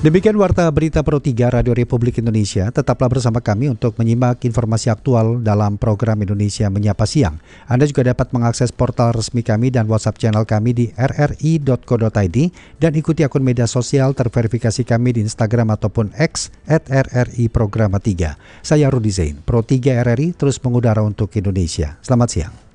Demikian Warta Berita Pro 3 Radio Republik Indonesia. Tetaplah bersama kami untuk menyimak informasi aktual dalam program Indonesia Menyapa Siang. Anda juga dapat mengakses portal resmi kami dan WhatsApp channel kami di rri.co.id dan ikuti akun media sosial terverifikasi kami di Instagram ataupun X @RRI Programa 3. Saya Rudi Zain, Pro 3 RRI terus mengudara untuk Indonesia. Selamat siang.